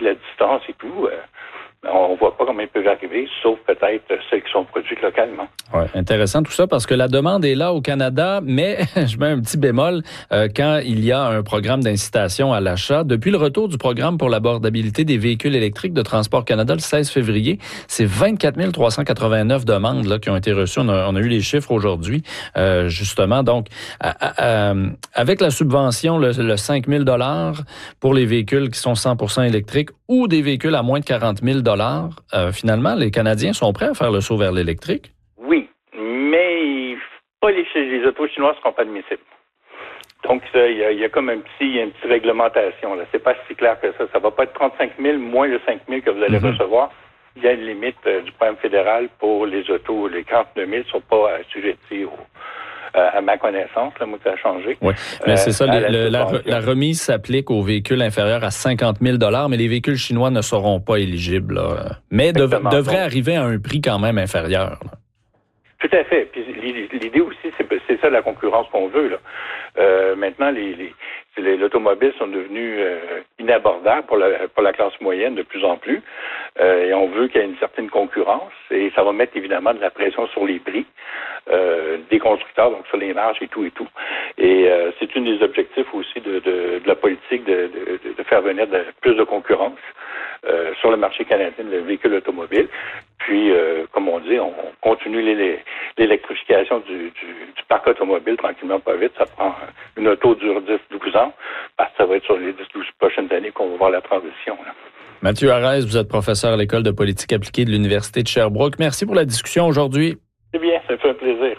la distance et tout, on ne voit pas comment ils peuvent arriver, sauf peut-être celles qui sont produites localement. Ouais, intéressant tout ça parce que la demande est là au Canada, mais je mets un petit bémol quand il y a un programme d'incitation à l'achat. Depuis le retour du programme pour l'abordabilité des véhicules électriques de Transport Canada le 16 février, c'est 24 389 demandes là, qui ont été reçues. On a eu les chiffres aujourd'hui, justement. Donc, avec la subvention, le 5 000 $ pour les véhicules qui sont 100% électriques ou des véhicules à moins de 40 000 $, finalement, les Canadiens sont prêts à faire le saut vers l'électrique? Oui, mais pas les autos chinois ne seront pas admissibles. Donc, il y a comme une petite réglementation. Là. C'est pas si clair que ça. Ça va pas être 35 000 moins le 5 000 que vous allez recevoir. Il y a une limite du programme fédéral pour les autos. Les 49 000 ne sont pas assujettis à ma connaissance, là, moi, ça a changé. Oui, mais c'est ça, la remise s'applique aux véhicules inférieurs à 50 000 $, mais les véhicules chinois ne seront pas éligibles, là, mais devraient arriver à un prix quand même inférieur. Là. Tout à fait. Puis l'idée aussi, c'est ça la concurrence qu'on veut. Là. Maintenant, les automobiles sont devenus inabordables pour la classe moyenne de plus en plus. Et on veut qu'il y ait une certaine concurrence. Et ça va mettre évidemment de la pression sur les prix des constructeurs, donc sur les marges et tout. Et c'est une des objectifs aussi de la politique de faire venir plus de concurrence sur le marché canadien des véhicules automobiles. Puis, comme on dit, on continue l'électrification du parc automobile tranquillement, pas vite. Ça prend une auto dure 10-12 ans, parce que ça va être sur les 10-12 prochaines années qu'on va voir la transition. Là. Mathieu Arès, vous êtes professeur à l'École de politique appliquée de l'Université de Sherbrooke. Merci pour la discussion aujourd'hui. C'est bien, ça fait un plaisir.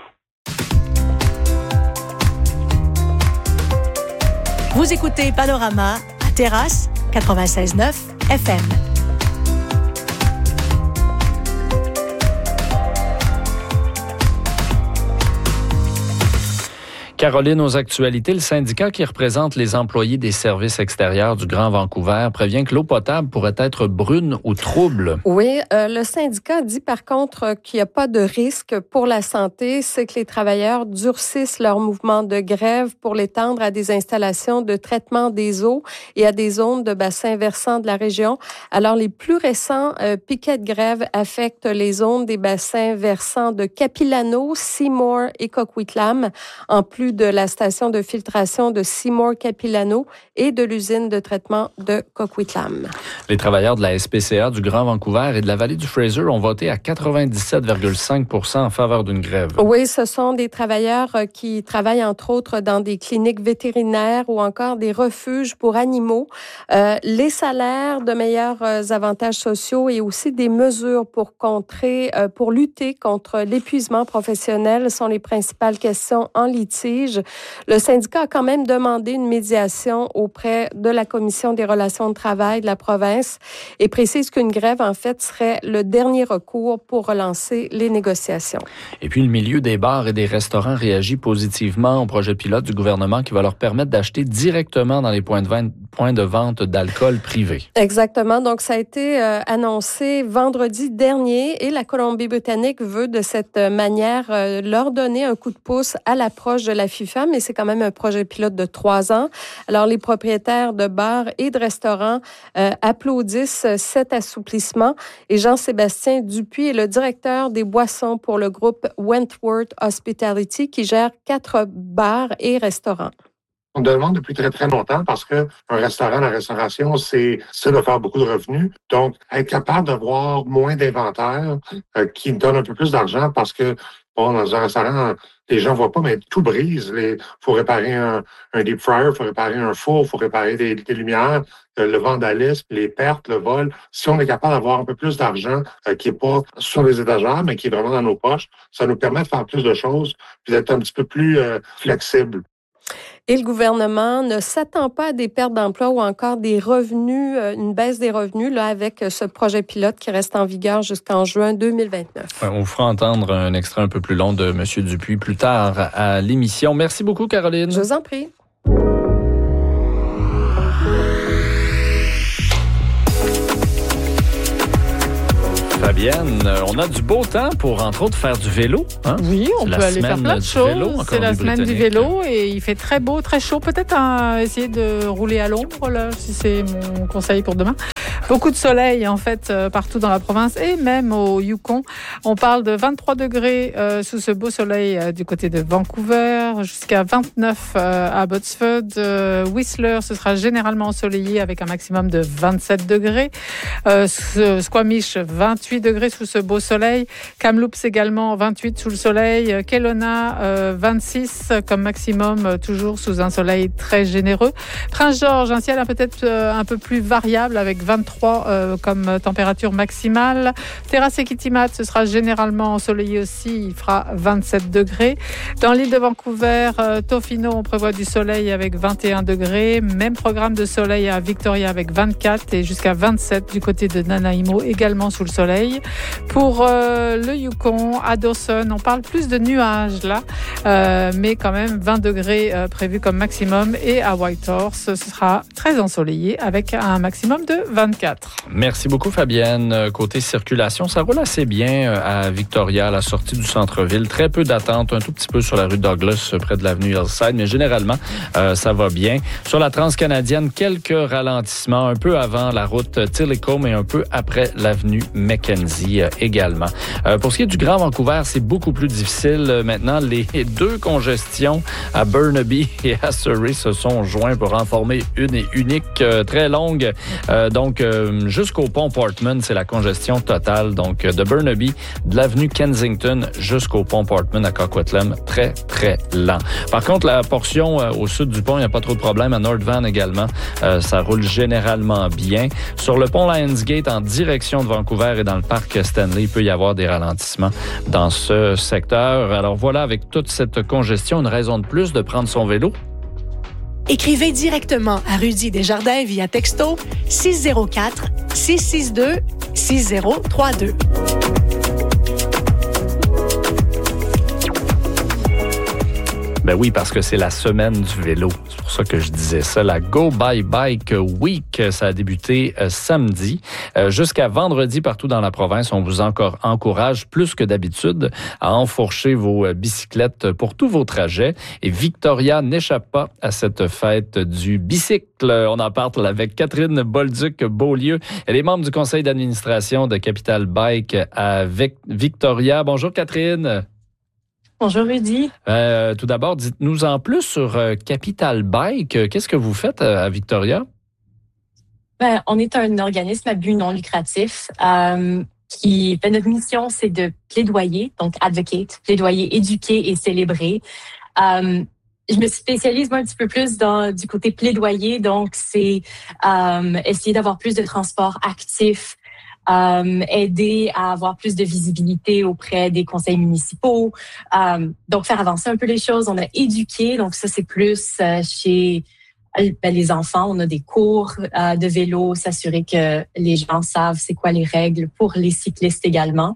Vous écoutez Panorama à Terrasse 96.9 FM. Caroline, aux actualités, le syndicat qui représente les employés des services extérieurs du Grand Vancouver prévient que l'eau potable pourrait être brune ou trouble. Oui, le syndicat dit par contre qu'il n'y a pas de risque pour la santé. C'est que les travailleurs durcissent leur mouvement de grève pour l'étendre à des installations de traitement des eaux et à des zones de bassins versants de la région. Alors, les plus récents piquets de grève affectent les zones des bassins versants de Capilano, Seymour et Coquitlam, en plus de la station de filtration de Seymour Capilano et de l'usine de traitement de Coquitlam. Les travailleurs de la SPCA du Grand Vancouver et de la vallée du Fraser ont voté à 97,5 % en faveur d'une grève. Oui, ce sont des travailleurs qui travaillent entre autres dans des cliniques vétérinaires ou encore des refuges pour animaux. Les salaires, de meilleurs avantages sociaux et aussi des mesures pour lutter contre l'épuisement professionnel sont les principales questions en litige. Le syndicat a quand même demandé une médiation auprès de la Commission des relations de travail de la province et précise qu'une grève, en fait, serait le dernier recours pour relancer les négociations. Et puis, le milieu des bars et des restaurants réagit positivement au projet pilote du gouvernement qui va leur permettre d'acheter directement dans les points de vente d'alcool privé. Exactement. Donc, ça a été annoncé vendredi dernier et la Colombie-Britannique veut de cette manière leur donner un coup de pouce à l'approche de la FIFA, mais c'est quand même un projet pilote de 3 ans. Alors, les propriétaires de bars et de restaurants applaudissent cet assouplissement. Et Jean-Sébastien Dupuis est le directeur des boissons pour le groupe Wentworth Hospitality qui gère 4 bars et restaurants. On demande depuis très, très longtemps parce que un restaurant, la restauration, c'est de faire beaucoup de revenus. Donc, être capable d'avoir moins d'inventaire qui donne un peu plus d'argent parce que, bon, dans un restaurant, les gens voient pas, mais tout brise. Faut réparer un deep fryer, faut réparer un four, faut réparer des lumières, le vandalisme, les pertes, le vol. Si on est capable d'avoir un peu plus d'argent qui est pas sur les étagères, mais qui est vraiment dans nos poches, ça nous permet de faire plus de choses puis d'être un petit peu plus flexible. Et le gouvernement ne s'attend pas à des pertes d'emploi ou encore des revenus, une baisse des revenus là, avec ce projet pilote qui reste en vigueur jusqu'en juin 2029. On vous fera entendre un extrait un peu plus long de M. Dupuis plus tard à l'émission. Merci beaucoup, Caroline. Je vous en prie. Fabienne, on a du beau temps pour, entre autres, faire du vélo. Hein? Oui, on peut aller faire plein de choses. C'est la semaine du vélo et il fait très beau, très chaud. Peut-être essayer de rouler à l'ombre, là, si c'est mon conseil pour demain. Beaucoup de soleil, en fait, partout dans la province et même au Yukon. On parle de 23 degrés sous ce beau soleil du côté de Vancouver, jusqu'à 29 à Abbotsford. Whistler, ce sera généralement ensoleillé avec un maximum de 27 degrés. Squamish, 28 degrés sous ce beau soleil. Kamloops également, 28 sous le soleil. Kelowna, 26 comme maximum, toujours sous un soleil très généreux. Prince-Georges, un ciel peut-être un peu plus variable avec 23 comme température maximale. Terrasse et Kitimat, ce sera généralement ensoleillé aussi, il fera 27 degrés. Dans l'île de Vancouver, Tofino, on prévoit du soleil avec 21 degrés. Même programme de soleil à Victoria avec 24 et jusqu'à 27 du côté de Nanaimo, également sous le soleil. Pour le Yukon, à Dawson, on parle plus de nuages là, mais quand même 20 degrés prévus comme maximum. Et à Whitehorse, ce sera très ensoleillé avec un maximum de 24. Merci beaucoup, Fabienne. Côté circulation, ça roule assez bien à Victoria, à la sortie du centre-ville. Très peu d'attente, un tout petit peu sur la rue Douglas, près de l'avenue Hillside, mais généralement, ça va bien. Sur la transcanadienne, quelques ralentissements un peu avant la route Tillicum et un peu après l'avenue Mackenzie également. Pour ce qui est du Grand Vancouver, c'est beaucoup plus difficile. Maintenant, les deux congestions à Burnaby et à Surrey se sont joints pour en former une et unique, très longue. Donc, jusqu'au pont Portman, c'est la congestion totale. Donc, de Burnaby, de l'avenue Kensington jusqu'au pont Portman à Coquitlam, très, très lent. Par contre, la portion au sud du pont, il n'y a pas trop de problème. À North Van également, ça roule généralement bien. Sur le pont Lionsgate, en direction de Vancouver et dans le parc Stanley, il peut y avoir des ralentissements dans ce secteur. Alors voilà, avec toute cette congestion, une raison de plus de prendre son vélo. Écrivez directement à Rudy Desjardins via texto 604 662 6032. Ben oui, parce que c'est la semaine du vélo. C'est pour ça que je disais ça. La Go By Bike Week, ça a débuté samedi. Jusqu'à vendredi, partout dans la province, on vous encourage plus que d'habitude à enfourcher vos bicyclettes pour tous vos trajets. Et Victoria n'échappe pas à cette fête du bicycle. On en parle avec Catherine Bolduc-Beaulieu. Elle est membre du conseil d'administration de Capital Bike à Victoria. Bonjour Catherine. Bonjour Rudy. Tout d'abord, dites-nous en plus sur Capital Bike. Qu'est-ce que vous faites à Victoria? On est un organisme à but non lucratif qui fait notre mission, c'est de plaidoyer, donc advocate, plaidoyer, éduquer et célébrer. Je me spécialise moi un petit peu plus du côté plaidoyer, donc c'est essayer d'avoir plus de transports actifs, aider à avoir plus de visibilité auprès des conseils municipaux, donc faire avancer un peu les choses. On a éduqué, donc ça c'est plus chez les enfants. On a des cours de vélo, s'assurer que les gens savent c'est quoi les règles pour les cyclistes également,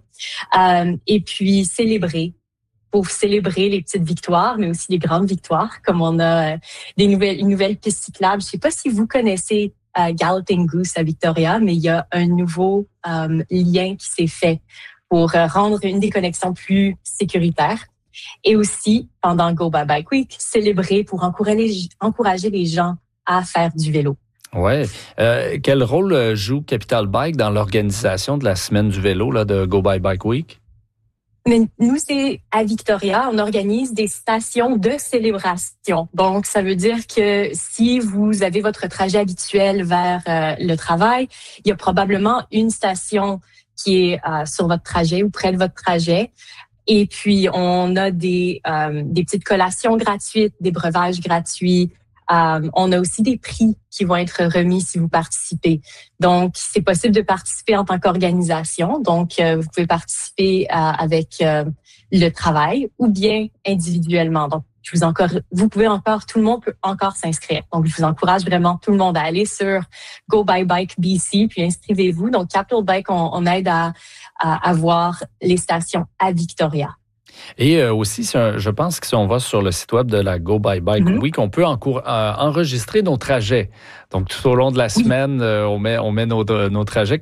et puis célébrer. Pour célébrer les petites victoires, mais aussi les grandes victoires, comme on a une nouvelle piste cyclable. Je ne sais pas si vous connaissez Galloping Goose à Victoria, mais il y a un nouveau lien qui s'est fait pour rendre une des connexions plus sécuritaires. Et aussi, pendant Go By Bike Week, célébrer pour encourager les gens à faire du vélo. Ouais. Quel rôle joue Capital Bike dans l'organisation de la semaine du vélo là, de Go By Bike Week? Mais nous, c'est à Victoria, on organise des stations de célébration. Donc, ça veut dire que si vous avez votre trajet habituel vers le travail, il y a probablement une station qui est sur votre trajet ou près de votre trajet. Et puis, on a des petites collations gratuites, des breuvages gratuits. On a aussi des prix qui vont être remis si vous participez. Donc, c'est possible de participer en tant qu'organisation. Donc, vous pouvez participer avec le travail ou bien individuellement. Donc, vous pouvez encore, tout le monde peut encore s'inscrire. Donc, je vous encourage vraiment tout le monde à aller sur Go By Bike BC puis inscrivez-vous. Donc, Capital Bike, on aide à avoir les stations à Victoria. Et aussi, je pense que si on va sur le site web de la Go By Bike Week, on peut enregistrer nos trajets. Donc, tout au long de la semaine, on met nos trajets.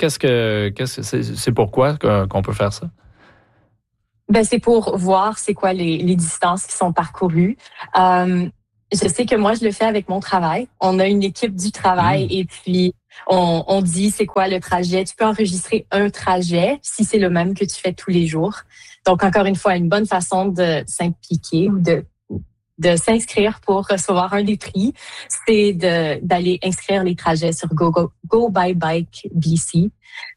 C'est pourquoi qu'on peut faire ça? C'est pour voir c'est quoi les distances qui sont parcourues. Je sais que moi, je le fais avec mon travail. On a une équipe du travail et puis On dit c'est quoi le trajet. Tu peux enregistrer un trajet si c'est le même que tu fais tous les jours. Donc, encore une fois, une bonne façon de s'impliquer ou de s'inscrire pour recevoir un des prix, c'est d'aller inscrire les trajets sur Go by Bike BC.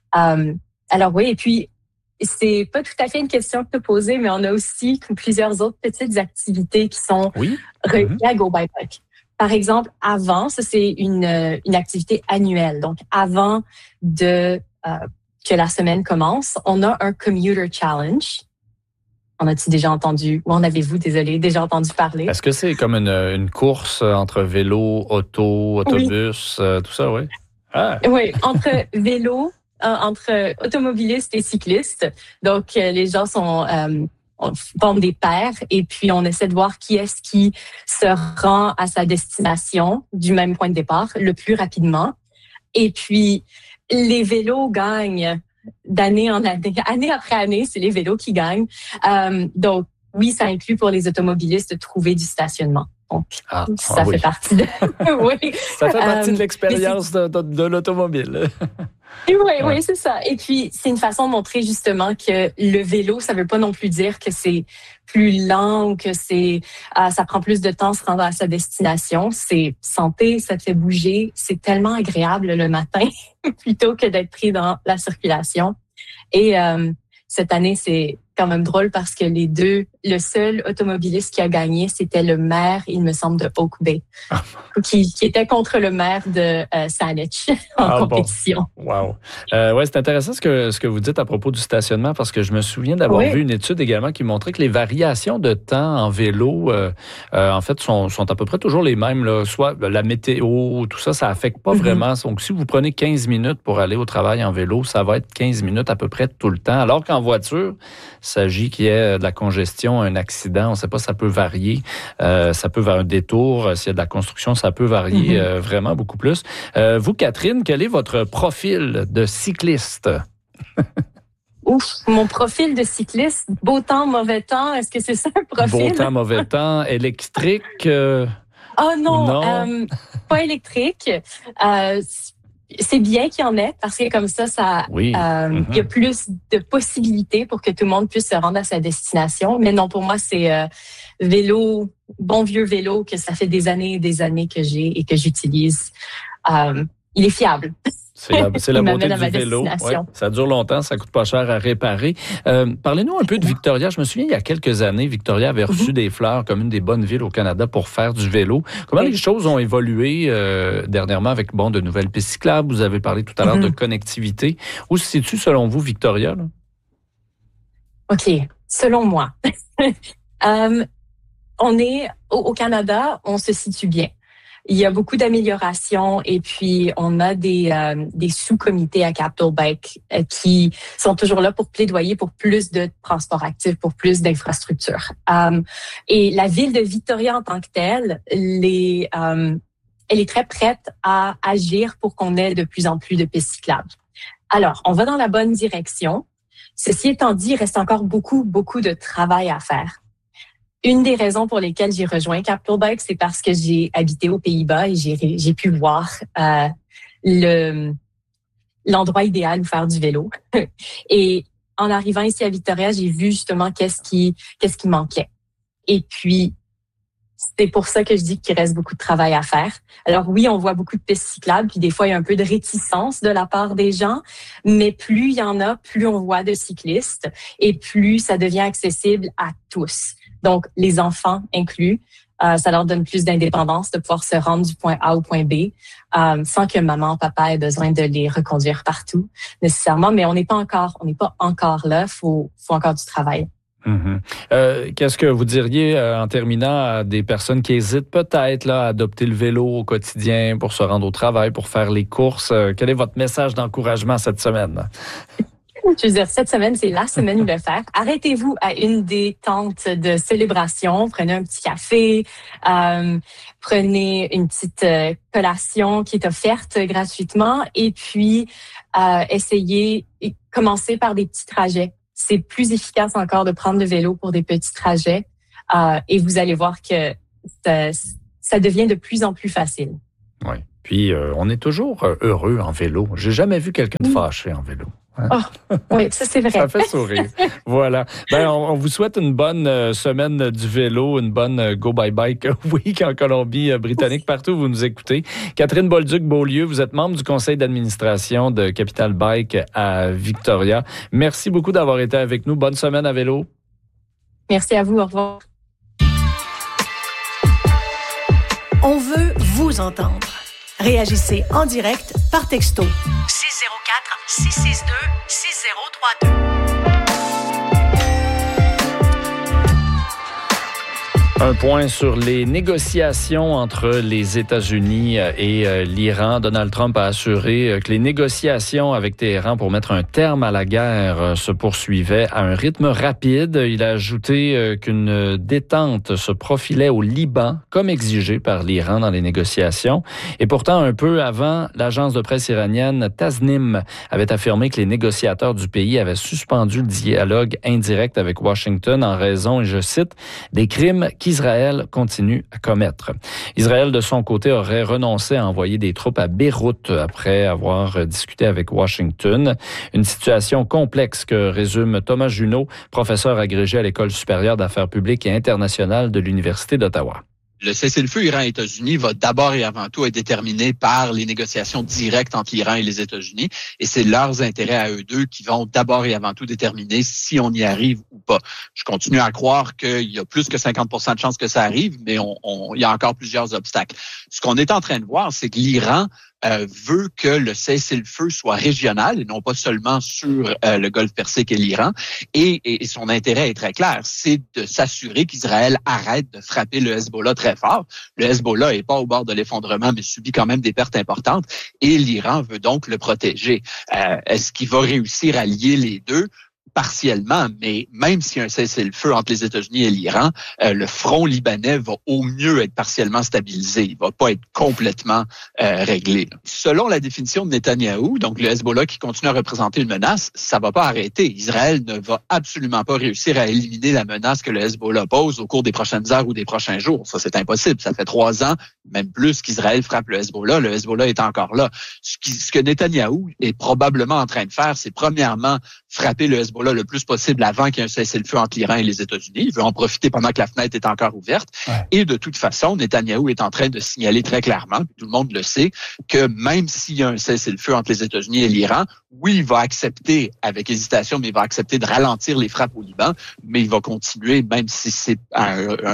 Alors oui, et puis c'est pas tout à fait une question que tu as posée, mais on a aussi plusieurs autres petites activités qui sont reliées à Go by Bike. Par exemple, avant, ça c'est une activité annuelle. Donc, avant que la semaine commence, on a un Commuter Challenge. En as-tu déjà entendu, ou en avez-vous, déjà entendu parler? Est-ce que c'est comme une course entre vélo, autobus, tout ça, oui? Ah. Oui, entre vélo, entre automobilistes et cyclistes. Donc, les gens forment des paires et puis on essaie de voir qui est-ce qui se rend à sa destination du même point de départ le plus rapidement. Et puis, les vélos gagnent d'année en année après année, c'est les vélos qui gagnent. Donc, oui, ça inclut pour les automobilistes de trouver du stationnement. Donc, ça fait partie de... oui. Ça fait partie de l'expérience de l'automobile. Oui, c'est ça. Et puis, c'est une façon de montrer justement que le vélo, ça veut pas non plus dire que c'est plus lent ou que ça prend plus de temps à se rendre à sa destination. C'est santé, ça te fait bouger. C'est tellement agréable le matin plutôt que d'être pris dans la circulation. Et cette année, c'est quand même drôle parce que le seul automobiliste qui a gagné, c'était le maire, il me semble, de Oak Bay, qui était contre le maire de Saanich en compétition. Bon. Wow. Ouais, c'est intéressant ce que vous dites à propos du stationnement parce que je me souviens d'avoir vu une étude également qui montrait que les variations de temps en vélo, en fait, sont à peu près toujours les mêmes. Là. Soit la météo, tout ça, ça affecte pas vraiment. Donc, si vous prenez 15 minutes pour aller au travail en vélo, ça va être 15 minutes à peu près tout le temps. Alors qu'en voiture, il s'agit qu'il y ait de la congestion, un accident, on ne sait pas, ça peut varier. Ça peut vers un détour, s'il y a de la construction, ça peut varier vraiment beaucoup plus. Vous, Catherine, quel est votre profil de cycliste? Mon profil de cycliste, beau temps, mauvais temps, est-ce que c'est ça un profil? Beau temps, mauvais temps, électrique? Oh non. Pas électrique. C'est bien qu'il y en ait parce que comme ça, il y a plus de possibilités pour que tout le monde puisse se rendre à sa destination. Mais non, pour moi, c'est vélo, bon vieux vélo que ça fait des années et des années que j'ai et que j'utilise. Il est fiable. C'est la beauté du vélo. Ouais, ça dure longtemps, ça coûte pas cher à réparer. Parlez-nous un peu de Victoria. Je me souviens, il y a quelques années, Victoria avait reçu des fleurs comme une des bonnes villes au Canada pour faire du vélo. Comment les choses ont évolué dernièrement avec de nouvelles pistes cyclables? Vous avez parlé tout à l'heure de connectivité. Où se situe, selon vous, Victoria? Là? OK. Selon moi, on est au Canada, on se situe bien. Il y a beaucoup d'améliorations et puis on a des sous-comités à Capital Bike qui sont toujours là pour plaidoyer pour plus de transports actifs, pour plus d'infrastructures. Et la ville de Victoria en tant que telle, elle est très prête à agir pour qu'on ait de plus en plus de pistes cyclables. Alors, on va dans la bonne direction. Ceci étant dit, il reste encore beaucoup, beaucoup de travail à faire. Une des raisons pour lesquelles j'ai rejoint Capital Bike, c'est parce que j'ai habité aux Pays-Bas et j'ai pu voir l'endroit idéal où faire du vélo. Et en arrivant ici à Victoria, j'ai vu justement qu'est-ce qui manquait. Et puis, c'est pour ça que je dis qu'il reste beaucoup de travail à faire. Alors oui, on voit beaucoup de pistes cyclables, puis des fois, il y a un peu de réticence de la part des gens, mais plus il y en a, plus on voit de cyclistes et plus ça devient accessible à tous. Donc, les enfants inclus, ça leur donne plus d'indépendance de pouvoir se rendre du point A au point B sans que maman, papa ait besoin de les reconduire partout nécessairement. Mais on n'est pas encore là. Faut encore du travail. Qu'est-ce que vous diriez en terminant à des personnes qui hésitent peut-être là, à adopter le vélo au quotidien pour se rendre au travail, pour faire les courses? Quel est votre message d'encouragement cette semaine? Je veux dire, cette semaine, c'est la semaine où le faire. Arrêtez-vous à une des tentes de célébration. Prenez un petit café. Prenez une petite collation qui est offerte gratuitement. Et puis, essayez, commencez par des petits trajets. C'est plus efficace encore de prendre le vélo pour des petits trajets. Et vous allez voir que ça devient de plus en plus facile. Oui. Puis, on est toujours heureux en vélo. J'ai jamais vu quelqu'un de fâché en vélo. Hein? Oh, oui, ça c'est vrai. Ça fait sourire. Voilà. On vous souhaite une bonne semaine du vélo, une bonne Go By Bike Week en Colombie-Britannique, partout où vous nous écoutez. Catherine Bolduc-Beaulieu, vous êtes membre du conseil d'administration de Capital Bike à Victoria. Merci beaucoup d'avoir été avec nous. Bonne semaine à vélo. Merci à vous. Au revoir. On veut vous entendre. Réagissez en direct par texto. 604-662-6032. Un point sur les négociations entre les États-Unis et l'Iran. Donald Trump a assuré que les négociations avec Téhéran pour mettre un terme à la guerre se poursuivaient à un rythme rapide. Il a ajouté qu'une détente se profilait au Liban, comme exigé par l'Iran dans les négociations. Et pourtant, un peu avant, l'agence de presse iranienne Tasnim avait affirmé que les négociateurs du pays avaient suspendu le dialogue indirect avec Washington en raison, et je cite, des crimes qu'Israël continue à commettre. Israël, de son côté, aurait renoncé à envoyer des troupes à Beyrouth après avoir discuté avec Washington. Une situation complexe que résume Thomas Junot, professeur agrégé à l'École supérieure d'affaires publiques et internationales de l'Université d'Ottawa. Le cessez-le-feu Iran-États-Unis va d'abord et avant tout être déterminé par les négociations directes entre l'Iran et les États-Unis. Et c'est leurs intérêts à eux deux qui vont d'abord et avant tout déterminer si on y arrive ou pas. Je continue à croire qu'il y a plus que 50% de chances que ça arrive, mais il y a encore plusieurs obstacles. Ce qu'on est en train de voir, c'est que l'Iran veut que le cessez-le-feu soit régional et non pas seulement sur le golfe Persique et l'Iran. Et son intérêt est très clair, c'est de s'assurer qu'Israël arrête de frapper le Hezbollah très fort. Le Hezbollah est pas au bord de l'effondrement, mais subit quand même des pertes importantes. Et l'Iran veut donc le protéger. Est-ce qu'il va réussir à lier les deux? Partiellement, mais même s'il y a un cessez-le-feu entre les États-Unis et l'Iran, le front libanais va au mieux être partiellement stabilisé. Il va pas être complètement réglé. Selon la définition de Netanyahou, donc le Hezbollah qui continue à représenter une menace, ça va pas arrêter. Israël ne va absolument pas réussir à éliminer la menace que le Hezbollah pose au cours des prochaines heures ou des prochains jours. Ça, c'est impossible. Ça fait 3 ans, même plus, qu'Israël frappe le Hezbollah. Le Hezbollah est encore là. Ce que Netanyahou est probablement en train de faire, c'est premièrement frapper le Hezbollah le plus possible avant qu'il y ait un cessez-le-feu entre l'Iran et les États-Unis. Il veut en profiter pendant que la fenêtre est encore ouverte. Ouais. Et de toute façon, Netanyahou est en train de signaler très clairement, tout le monde le sait, que même s'il y a un cessez-le-feu entre les États-Unis et l'Iran, oui, il va accepter, avec hésitation, mais il va accepter de ralentir les frappes au Liban, mais il va continuer, même si c'est à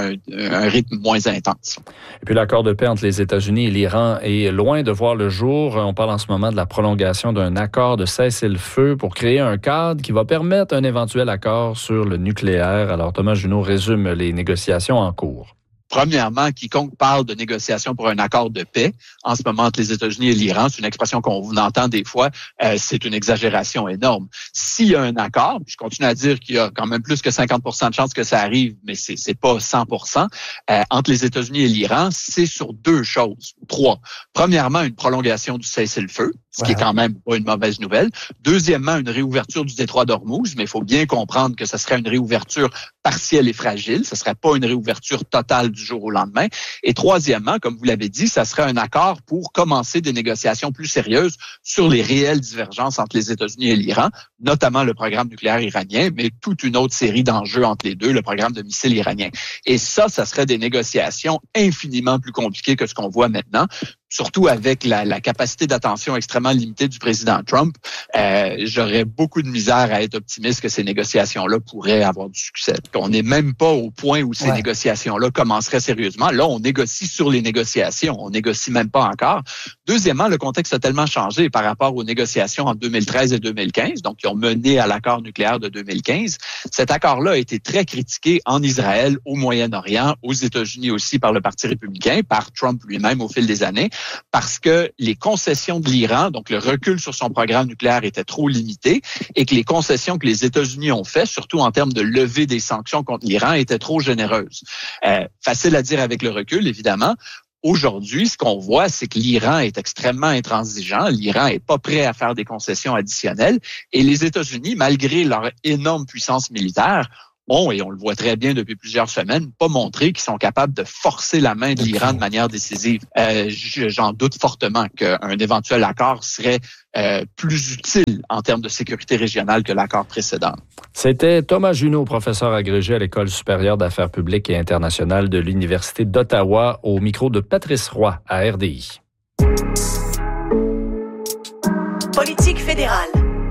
un rythme moins intense. Et puis l'accord de paix entre les États-Unis et l'Iran est loin de voir le jour. On parle en ce moment de la prolongation d'un accord de cessez-le-feu pour créer un cadre qui va permettre un éventuel accord sur le nucléaire. Alors Thomas Junot résume les négociations en cours. Premièrement, quiconque parle de négociations pour un accord de paix, en ce moment entre les États-Unis et l'Iran, c'est une expression qu'on entend des fois, c'est une exagération énorme. S'il y a un accord, je continue à dire qu'il y a quand même plus que 50% de chances que ça arrive, mais c'est pas 100%, entre les États-Unis et l'Iran, c'est sur 2 choses, 3. Premièrement, une prolongation du cessez-le-feu, ce qui est quand même pas une mauvaise nouvelle. Deuxièmement, une réouverture du détroit d'Ormuz, mais il faut bien comprendre que ce serait une réouverture partielle et fragile. Ce serait pas une réouverture totale du jour au lendemain. Et troisièmement, comme vous l'avez dit, ça serait un accord pour commencer des négociations plus sérieuses sur les réelles divergences entre les États-Unis et l'Iran, notamment le programme nucléaire iranien, mais toute une autre série d'enjeux entre les deux, le programme de missiles iranien. Et ça serait des négociations infiniment plus compliquées que ce qu'on voit maintenant. Surtout avec la capacité d'attention extrêmement limitée du président Trump, j'aurais beaucoup de misère à être optimiste que ces négociations-là pourraient avoir du succès. On n'est même pas au point où ces négociations-là commenceraient sérieusement. Là, on négocie sur les négociations. On négocie même pas encore. Deuxièmement, le contexte a tellement changé par rapport aux négociations en 2013 et 2015, donc qui ont mené à l'accord nucléaire de 2015. Cet accord-là a été très critiqué en Israël, au Moyen-Orient, aux États-Unis aussi par le Parti républicain, par Trump lui-même au fil des années, parce que les concessions de l'Iran, donc le recul sur son programme nucléaire était trop limité et que les concessions que les États-Unis ont fait, surtout en termes de levée des sanctions contre l'Iran, étaient trop généreuses. Facile à dire avec le recul, évidemment. Aujourd'hui, ce qu'on voit, c'est que l'Iran est extrêmement intransigeant. L'Iran est pas prêt à faire des concessions additionnelles et les États-Unis, malgré leur énorme puissance militaire, ont, et on le voit très bien depuis plusieurs semaines, pas montré qu'ils sont capables de forcer la main de l'Iran de manière décisive. J'en doute fortement qu'un éventuel accord serait plus utile en termes de sécurité régionale que l'accord précédent. C'était Thomas Junot, professeur agrégé à l'École supérieure d'affaires publiques et internationales de l'Université d'Ottawa, au micro de Patrice Roy à RDI. Politique fédérale.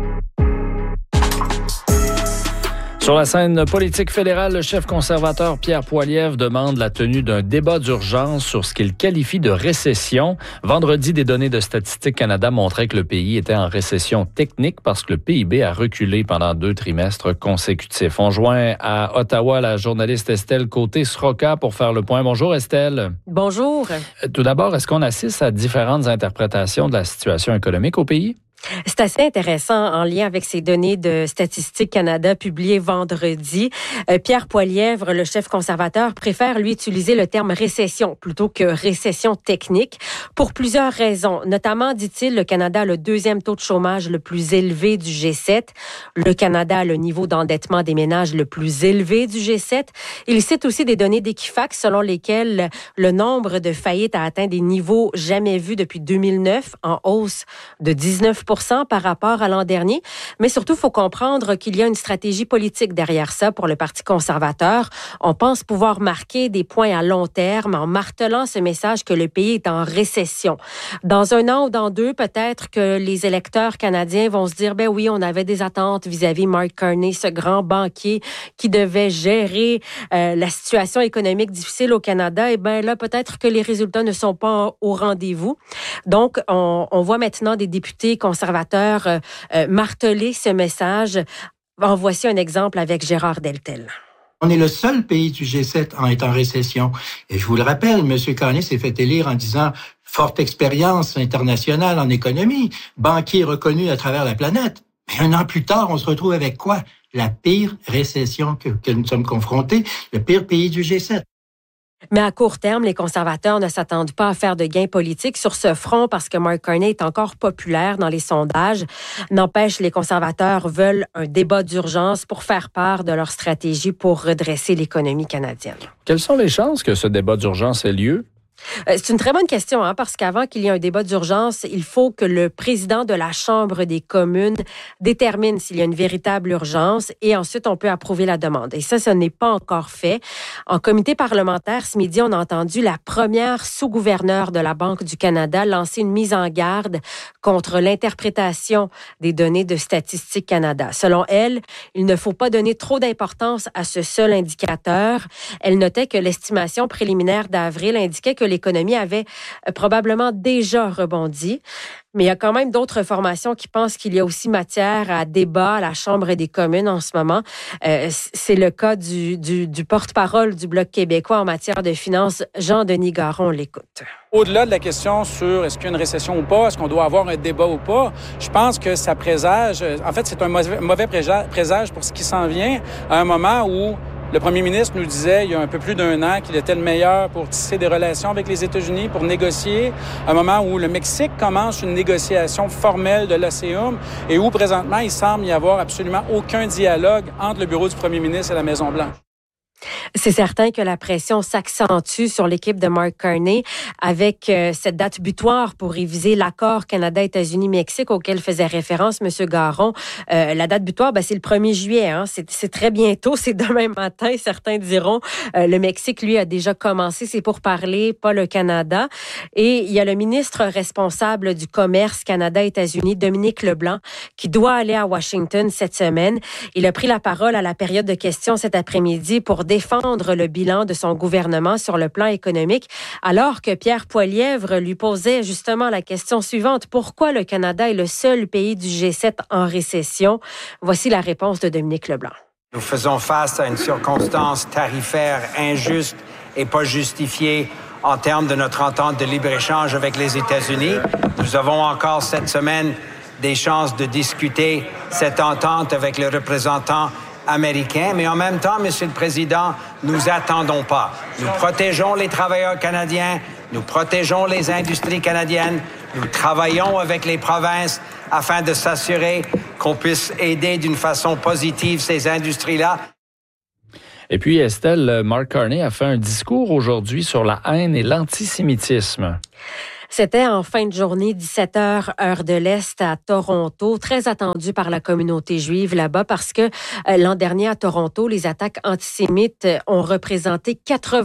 Sur la scène politique fédérale, le chef conservateur Pierre Poilievre demande la tenue d'un débat d'urgence sur ce qu'il qualifie de récession. Vendredi, des données de Statistique Canada montraient que le pays était en récession technique parce que le PIB a reculé pendant 2 trimestres consécutifs. On joint à Ottawa la journaliste Estelle Côté-Sroka pour faire le point. Bonjour Estelle. Bonjour. Tout d'abord, est-ce qu'on assiste à différentes interprétations de la situation économique au pays? C'est assez intéressant en lien avec ces données de Statistique Canada publiées vendredi. Pierre Poilievre, le chef conservateur, préfère lui utiliser le terme récession plutôt que récession technique pour plusieurs raisons. Notamment, dit-il, le Canada a le 2e taux de chômage le plus élevé du G7. Le Canada a le niveau d'endettement des ménages le plus élevé du G7. Il cite aussi des données d'Equifax selon lesquelles le nombre de faillites a atteint des niveaux jamais vus depuis 2009, en hausse de 19% par rapport à l'an dernier. Mais surtout, il faut comprendre qu'il y a une stratégie politique derrière ça pour le Parti conservateur. On pense pouvoir marquer des points à long terme en martelant ce message que le pays est en récession. Dans 1 an ou dans 2, peut-être que les électeurs canadiens vont se dire, ben oui, on avait des attentes vis-à-vis Mark Carney, ce grand banquier qui devait gérer la situation économique difficile au Canada. Et ben là, peut-être que les résultats ne sont pas au rendez-vous. Donc, on voit maintenant des députés conservateurs marteler ce message. En voici un exemple avec Gérard Deltel. On est le seul pays du G7 à être en récession. Et je vous le rappelle, M. Carney s'est fait élire en disant « forte expérience internationale en économie, banquier reconnu à travers la planète ». Mais 1 an plus tard, on se retrouve avec quoi? La pire récession que nous sommes confrontés, le pire pays du G7. Mais à court terme, les conservateurs ne s'attendent pas à faire de gains politiques sur ce front parce que Mark Carney est encore populaire dans les sondages. N'empêche, les conservateurs veulent un débat d'urgence pour faire part de leur stratégie pour redresser l'économie canadienne. Quelles sont les chances que ce débat d'urgence ait lieu? C'est une très bonne question, parce qu'avant qu'il y ait un débat d'urgence, il faut que le président de la Chambre des communes détermine s'il y a une véritable urgence et ensuite on peut approuver la demande. Et ça n'est pas encore fait. En comité parlementaire, ce midi, on a entendu la première sous-gouverneure de la Banque du Canada lancer une mise en garde contre l'interprétation des données de Statistique Canada. Selon elle, il ne faut pas donner trop d'importance à ce seul indicateur. Elle notait que l'estimation préliminaire d'avril indiquait que l'économie avait probablement déjà rebondi. Mais il y a quand même d'autres formations qui pensent qu'il y a aussi matière à débat à la Chambre des communes en ce moment. C'est le cas du porte-parole du Bloc québécois en matière de finances, Jean-Denis Garon. On l'écoute. Au-delà de la question sur est-ce qu'il y a une récession ou pas, est-ce qu'on doit avoir un débat ou pas, je pense que ça présage, en fait, c'est un mauvais présage pour ce qui s'en vient à un moment où le premier ministre nous disait il y a un peu plus d'1 an qu'il était le meilleur pour tisser des relations avec les États-Unis, pour négocier, à un moment où le Mexique commence une négociation formelle de l'OCEUM et où présentement il semble y avoir absolument aucun dialogue entre le bureau du premier ministre et la Maison-Blanche. C'est certain que la pression s'accentue sur l'équipe de Mark Carney avec cette date butoir pour réviser l'accord Canada-États-Unis-Mexique auquel faisait référence M. Garon. La date butoir, c'est le 1er juillet. C'est très bientôt, c'est demain matin, certains diront. Le Mexique, lui, a déjà commencé ses pourparlers, pas le Canada. Et il y a le ministre responsable du commerce Canada-États-Unis, Dominique Leblanc, qui doit aller à Washington cette semaine. Il a pris la parole à la période de questions cet après-midi pour défendre le bilan de son gouvernement sur le plan économique, alors que Pierre Poilievre lui posait justement la question suivante. Pourquoi le Canada est le seul pays du G7 en récession? Voici la réponse de Dominique Leblanc. Nous faisons face à une circonstance tarifaire injuste et pas justifiée en termes de notre entente de libre-échange avec les États-Unis. Nous avons encore cette semaine des chances de discuter cette entente avec le représentant américain, mais en même temps, Monsieur le Président, nous attendons pas. Nous protégeons les travailleurs canadiens, nous protégeons les industries canadiennes, nous travaillons avec les provinces afin de s'assurer qu'on puisse aider d'une façon positive ces industries-là. Et puis, Estelle, Mark Carney a fait un discours aujourd'hui sur la haine et l'antisémitisme. C'était en fin de journée, 17h, heure de l'Est à Toronto, très attendu par la communauté juive là-bas parce que l'an dernier à Toronto, les attaques antisémites ont représenté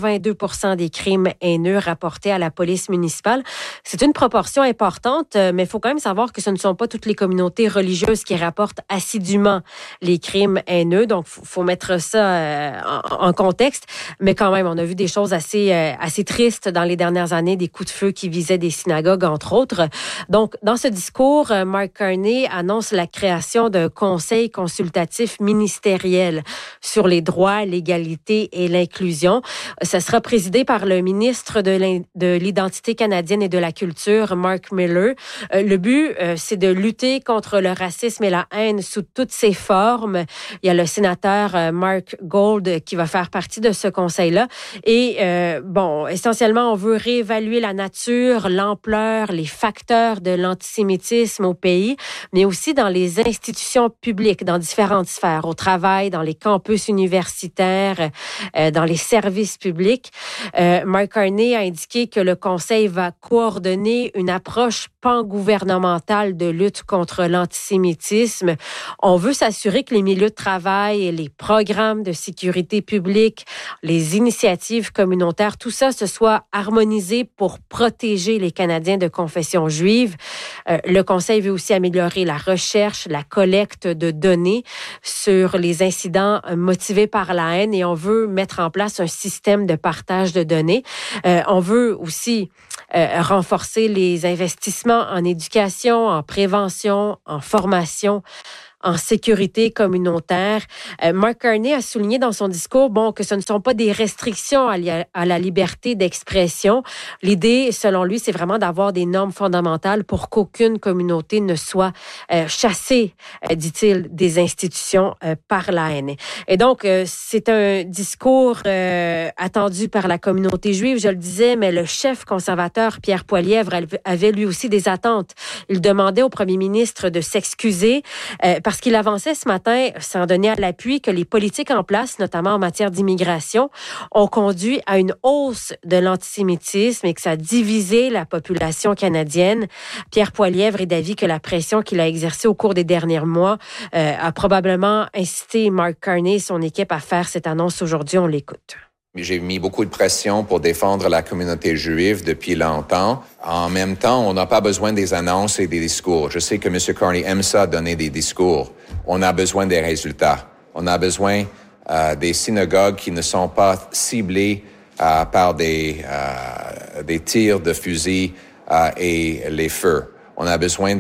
82% des crimes haineux rapportés à la police municipale. C'est une proportion importante, mais il faut quand même savoir que ce ne sont pas toutes les communautés religieuses qui rapportent assidûment les crimes haineux. Donc, faut mettre ça en contexte. Mais quand même, on a vu des choses assez tristes dans les dernières années, des coups de feu qui visaient des synagogues, entre autres. Donc, dans ce discours, Mark Carney annonce la création d'un conseil consultatif ministériel sur les droits, l'égalité et l'inclusion. Ça sera présidé par le ministre de l'Identité canadienne et de la Culture, Mark Miller. Le but, c'est de lutter contre le racisme et la haine sous toutes ses formes. Il y a le sénateur Mark Gold qui va faire partie de ce conseil-là. Et, essentiellement, on veut réévaluer la nature, l'ampleur, les facteurs de l'antisémitisme au pays, mais aussi dans les institutions publiques, dans différentes sphères, au travail, dans les campus universitaires, dans les services publics. Mark Carney a indiqué que le Conseil va coordonner une approche pangouvernementale de lutte contre l'antisémitisme. On veut s'assurer que les milieux de travail, les programmes de sécurité publique, les initiatives communautaires, tout ça se soit harmonisé pour protéger les Canadiens de confession juive. Le Conseil veut aussi améliorer la recherche, la collecte de données sur les incidents motivés par la haine et on veut mettre en place un système de partage de données. On veut aussi renforcer les investissements en éducation, en prévention, en formation, en sécurité communautaire. Mark Carney a souligné dans son discours, que ce ne sont pas des restrictions à la liberté d'expression. L'idée, selon lui, c'est vraiment d'avoir des normes fondamentales pour qu'aucune communauté ne soit chassée, dit-il, des institutions par la haine. Et donc, c'est un discours attendu par la communauté juive, je le disais, mais le chef conservateur Pierre Poilievre avait lui aussi des attentes. Il demandait au premier ministre de s'excuser parce qu'il avançait ce matin, sans donner à l'appui, que les politiques en place, notamment en matière d'immigration, ont conduit à une hausse de l'antisémitisme et que ça a divisé la population canadienne. Pierre Poilievre est d'avis que la pression qu'il a exercée au cours des derniers mois a probablement incité Mark Carney et son équipe à faire cette annonce aujourd'hui. On l'écoute. J'ai mis beaucoup de pression pour défendre la communauté juive depuis longtemps. En même temps, on n'a pas besoin des annonces et des discours. Je sais que M. Carney aime ça, donner des discours. On a besoin des résultats. On a besoin des synagogues qui ne sont pas ciblées par des tirs de fusil et les feux. On a besoin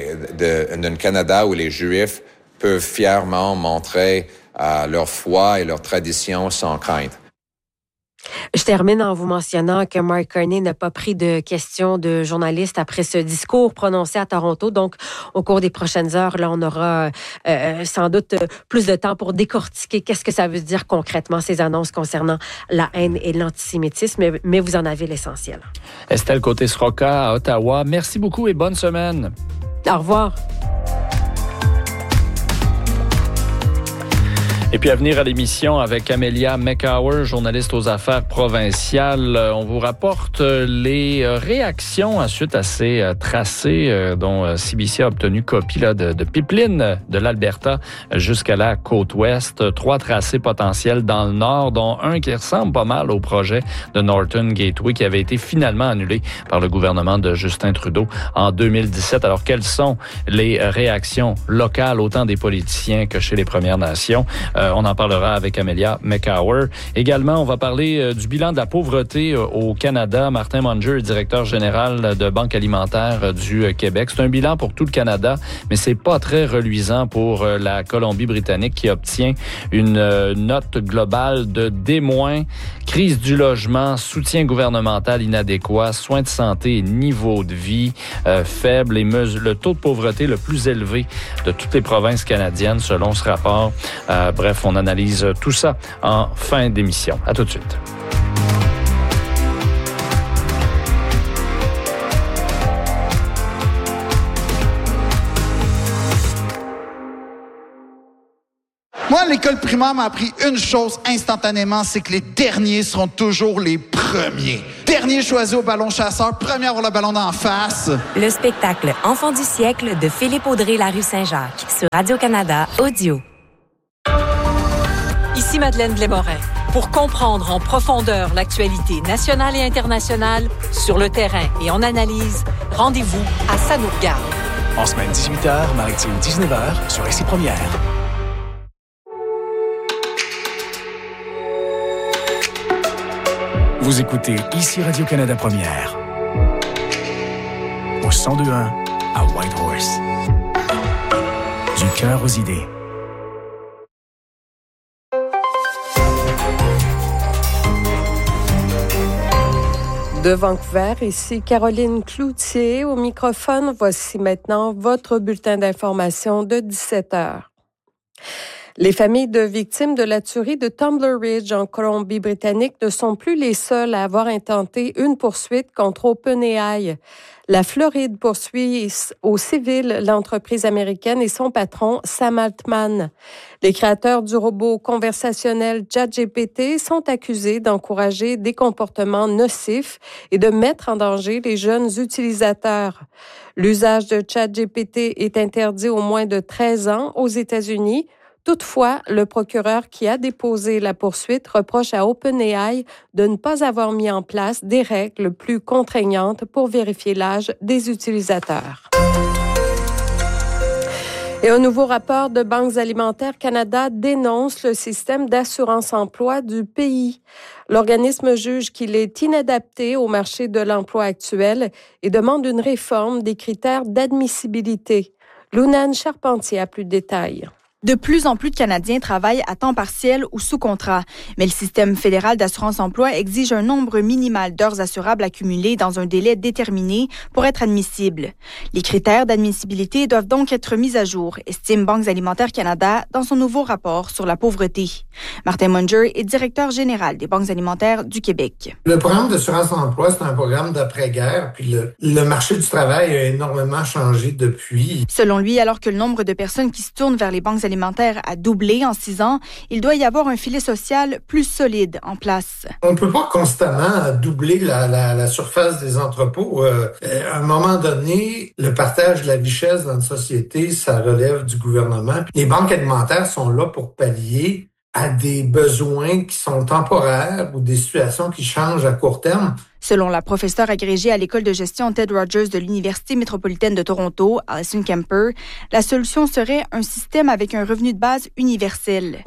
d'un Canada où les Juifs peuvent fièrement montrer leur foi et leur tradition sans crainte. Je termine en vous mentionnant que Mark Carney n'a pas pris de questions de journalistes après ce discours prononcé à Toronto. Donc, au cours des prochaines heures, là, on aura sans doute plus de temps pour décortiquer qu'est-ce que ça veut dire concrètement, ces annonces concernant la haine et l'antisémitisme. Mais vous en avez l'essentiel. Estelle Côté-Sroka à Ottawa, merci beaucoup et bonne semaine. Au revoir. Et puis à venir à l'émission avec Amelia McHower, journaliste aux affaires provinciales. On vous rapporte les réactions suite à ces tracés dont CBC a obtenu copie de pipeline de l'Alberta jusqu'à la côte ouest. 3 tracés potentiels dans le nord, dont un qui ressemble pas mal au projet de Norton Gateway qui avait été finalement annulé par le gouvernement de Justin Trudeau en 2017. Alors, quelles sont les réactions locales, autant des politiciens que chez les Premières Nations? On en parlera avec Amelia McHower. Également, on va parler du bilan de la pauvreté au Canada. Martin Munger, directeur général de Banque alimentaire du Québec. C'est un bilan pour tout le Canada, mais c'est pas très reluisant pour la Colombie-Britannique qui obtient une note globale de D-. Crise du logement, soutien gouvernemental inadéquat, soins de santé et niveau de vie faible et le taux de pauvreté le plus élevé de toutes les provinces canadiennes selon ce rapport. Bref, on analyse tout ça en fin d'émission. À tout de suite. Moi, l'école primaire m'a appris une chose instantanément, c'est que les derniers seront toujours les premiers. Dernier choisi au ballon chasseur, premier à avoir le ballon d'en face. Le spectacle Enfant du siècle de Philippe Audrey, la rue Saint-Jacques, sur Radio-Canada Audio. Ici Madeleine Blais-Morin. Pour comprendre en profondeur l'actualité nationale et internationale, sur le terrain et en analyse, rendez-vous à Ça nous regarde. En semaine 18h, maritime 19h, sur Ici Première. Vous écoutez Ici Radio-Canada Première. Au 102.1 à Whitehorse. Du cœur aux idées. De Vancouver, ici Caroline Cloutier au microphone. Voici maintenant votre bulletin d'information de 17 heures. Les familles de victimes de la tuerie de Tumbler Ridge en Colombie-Britannique ne sont plus les seules à avoir intenté une poursuite contre OpenAI. La Floride poursuit au civil l'entreprise américaine et son patron, Sam Altman. Les créateurs du robot conversationnel ChatGPT sont accusés d'encourager des comportements nocifs et de mettre en danger les jeunes utilisateurs. L'usage de ChatGPT est interdit aux moins de 13 ans aux États-Unis. Toutefois, le procureur qui a déposé la poursuite reproche à OpenAI de ne pas avoir mis en place des règles plus contraignantes pour vérifier l'âge des utilisateurs. Et un nouveau rapport de Banques alimentaires Canada dénonce le système d'assurance-emploi du pays. L'organisme juge qu'il est inadapté au marché de l'emploi actuel et demande une réforme des critères d'admissibilité. Lunane Charpentier a plus de détails. De plus en plus de Canadiens travaillent à temps partiel ou sous contrat, mais le système fédéral d'assurance-emploi exige un nombre minimal d'heures assurables accumulées dans un délai déterminé pour être admissible. Les critères d'admissibilité doivent donc être mis à jour, estime Banques alimentaires Canada dans son nouveau rapport sur la pauvreté. Martin Munger est directeur général des Banques alimentaires du Québec. Le programme d'assurance-emploi, c'est un programme d'après-guerre, puis le marché du travail a énormément changé depuis. Selon lui, alors que le nombre de personnes qui se tournent vers les banques alimentaire a doublé en 6 ans, il doit y avoir un filet social plus solide en place. On ne peut pas constamment doubler la surface des entrepôts. À un moment donné, le partage de la richesse dans une société, ça relève du gouvernement. Les banques alimentaires sont là pour pallier à des besoins qui sont temporaires ou des situations qui changent à court terme. Selon la professeure agrégée à l'école de gestion Ted Rogers de l'Université métropolitaine de Toronto, Alison Kemper, la solution serait un système avec un revenu de base universel.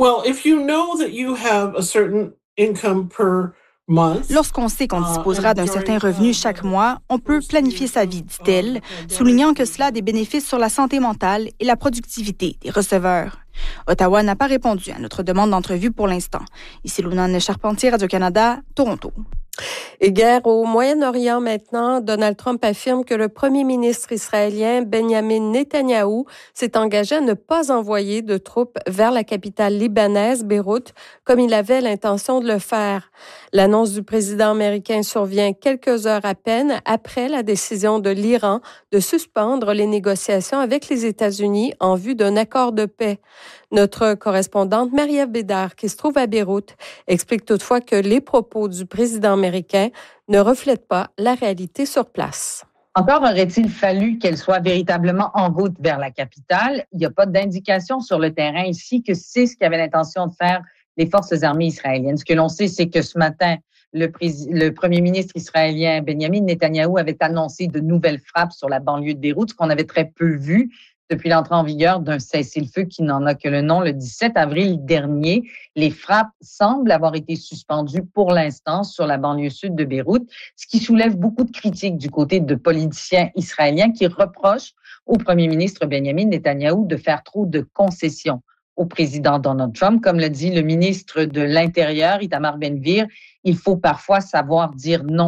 Lorsqu'on sait qu'on disposera d'un certain revenu chaque mois, on peut planifier sa vie, dit-elle, soulignant que cela a des bénéfices sur la santé mentale et la productivité des receveurs. Ottawa n'a pas répondu à notre demande d'entrevue pour l'instant. Ici Lunane Charpentier, Radio-Canada, Toronto. Et guerre au Moyen-Orient maintenant, Donald Trump affirme que le premier ministre israélien Benjamin Netanyahou s'est engagé à ne pas envoyer de troupes vers la capitale libanaise, Beyrouth, comme il avait l'intention de le faire. L'annonce du président américain survient quelques heures à peine après la décision de l'Iran de suspendre les négociations avec les États-Unis en vue d'un accord de paix. Notre correspondante Marie-Ève Bédard, qui se trouve à Beyrouth, explique toutefois que les propos du président américain ne reflètent pas la réalité sur place. Encore aurait-il fallu qu'elle soit véritablement en route vers la capitale. Il n'y a pas d'indication sur le terrain ici que c'est ce qu'avaient l'intention de faire les forces armées israéliennes. Ce que l'on sait, c'est que ce matin, le premier ministre israélien Benjamin Netanyahou avait annoncé de nouvelles frappes sur la banlieue de Beyrouth, ce qu'on avait très peu vu depuis l'entrée en vigueur d'un cessez-le-feu qui n'en a que le nom. Le 17 avril dernier, les frappes semblent avoir été suspendues pour l'instant sur la banlieue sud de Beyrouth, ce qui soulève beaucoup de critiques du côté de politiciens israéliens qui reprochent au premier ministre Benjamin Netanyahou de faire trop de concessions au président Donald Trump. Comme le dit le ministre de l'Intérieur, Itamar Ben-Gvir, il faut parfois savoir dire non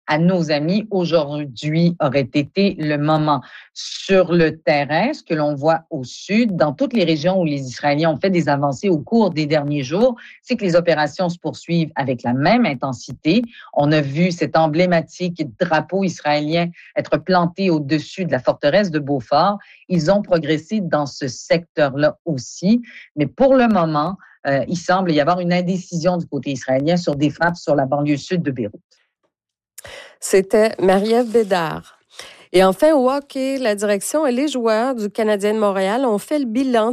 à nos amis. Aujourd'hui aurait été le moment. Sur le terrain, ce que l'on voit au sud, dans toutes les régions où les Israéliens ont fait des avancées au cours des derniers jours, c'est que les opérations se poursuivent avec la même intensité. On a vu cet emblématique drapeau israélien être planté au-dessus de la forteresse de Beaufort. Ils ont progressé dans ce secteur-là aussi. Mais pour le moment, il semble y avoir une indécision du côté israélien sur des frappes sur la banlieue sud de Beyrouth. C'était Marie-Ève Bédard. Et enfin, au hockey, la direction et les joueurs du Canadien de Montréal ont fait le bilan